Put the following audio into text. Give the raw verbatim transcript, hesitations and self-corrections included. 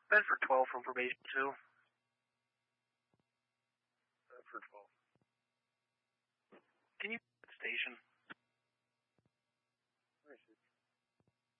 Bedford twelve from probation two. Bedford twelve. Can you station?